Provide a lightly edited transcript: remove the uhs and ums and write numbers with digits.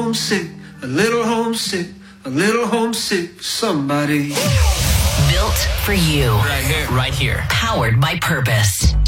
a little homesick for somebody. Built for you. Right here. Powered by purpose.